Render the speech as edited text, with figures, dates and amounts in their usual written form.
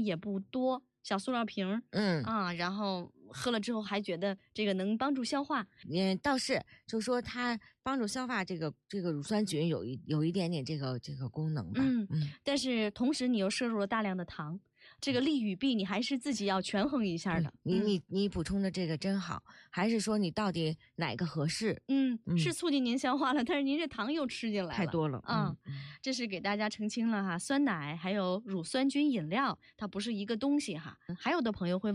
也不多，小塑料瓶，然后喝了之后还觉得这个能帮助消化。 倒是就说它帮助消化这个乳酸菌有一点点这个功能吧。 但是同时你又摄入了大量的糖，这个利与弊你还是自己要权衡一下的。 你补充的这个真好，还是说你到底哪个合适？ 是促进您消化了，但是您这糖又吃进来了， 太多了。 这是给大家澄清了哈，酸奶还有乳酸菌饮料它不是一个东西哈。还有的朋友会问